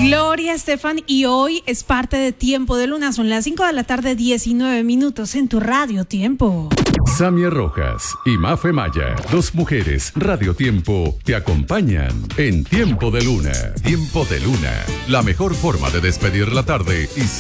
Gloria Estefan, y hoy es parte de Tiempo de Luna. Son las 5 de la tarde, 19 minutos en tu Radio Tiempo. Samia Rojas y Mafe Maya, dos mujeres Radio Tiempo, te acompañan en Tiempo de Luna. Tiempo de Luna, la mejor forma de despedir la tarde y